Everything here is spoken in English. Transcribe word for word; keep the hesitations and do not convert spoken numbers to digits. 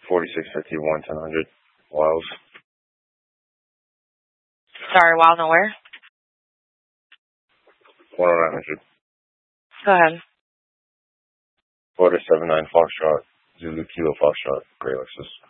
forty-six fifty-one, ten hundred. Wiles. Sorry, Wild Nowhere? one oh nine hundred. Go ahead. Order seven nine Foxtrot. Zulu Kilo Foxtrot. Gray Lexus.